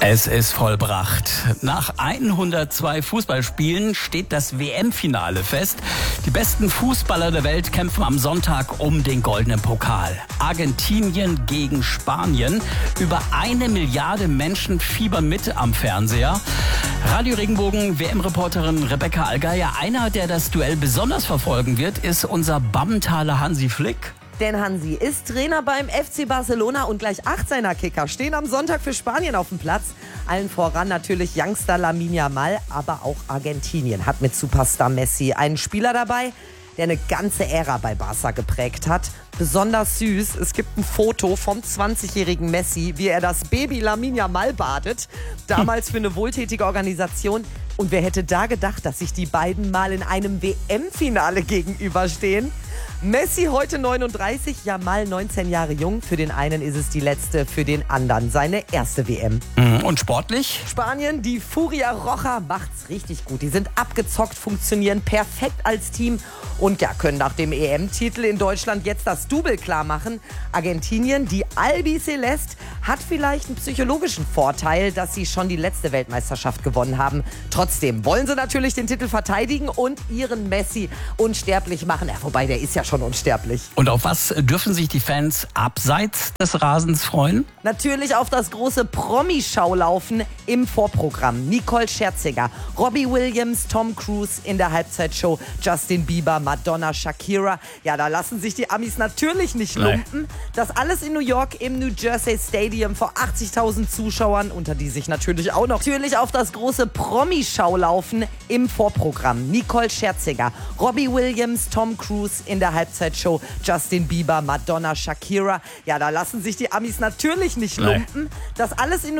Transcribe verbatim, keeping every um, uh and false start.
Es ist vollbracht. Nach hundertzwei Fußballspielen steht das W M-Finale fest. Die besten Fußballer der Welt kämpfen am Sonntag um den goldenen Pokal. Argentinien gegen Spanien. Über eine Milliarde Menschen fiebern mit am Fernseher. Radio Regenbogen W M-Reporterin Rebecca Allgeier. Einer, der das Duell besonders verfolgen wird, ist unser Bammentaler Hansi Flick. Denn Hansi ist Trainer beim F C Barcelona und gleich acht seiner Kicker stehen am Sonntag für Spanien auf dem Platz. Allen voran natürlich Youngster Lamine Yamal, aber auch Argentinien hat mit Superstar Messi einen Spieler dabei, der eine ganze Ära bei Barca geprägt hat. Besonders süß, es gibt ein Foto vom zwanzigjährigen Messi, wie er das Baby Lamine Yamal badet. Damals für eine wohltätige Organisation. Und wer hätte da gedacht, dass sich die beiden mal in einem W M-Finale gegenüberstehen? Messi heute neununddreißig, Yamal neunzehn Jahre jung. Für den einen ist es die letzte, für den anderen seine erste W M. Und sportlich? Spanien, die Furia Roja macht's richtig gut. Die sind abgezockt, funktionieren perfekt als Team und ja, können nach dem E M-Titel in Deutschland jetzt das Double klar machen. Argentinien, die Albiceleste, hat vielleicht einen psychologischen Vorteil, dass sie schon die letzte Weltmeisterschaft gewonnen haben. Trotzdem wollen sie natürlich den Titel verteidigen und ihren Messi unsterblich machen. Ja, wobei, der ist ja schon unsterblich. Und auf was dürfen sich die Fans abseits des Rasens freuen? Natürlich auf das große Promi-Schaulaufen im Vorprogramm. Nicole Scherzinger, Robbie Williams, Tom Cruise in der Halbzeitshow, Justin Bieber, Madonna, Shakira. Ja, da lassen sich die Amis natürlich nicht lumpen. Nee. Das alles in New York im New Jersey Stadium vor achtzigtausend Zuschauern, unter die sich natürlich auch noch natürlich auf das große Promi-Schaulaufen im Vorprogramm. Nicole Scherzinger, Robbie Williams, Tom Cruise in der Halbzeitshow, Justin Bieber, Madonna, Shakira. Ja, da lassen sich die Amis natürlich nicht lumpen. Nee. Das alles in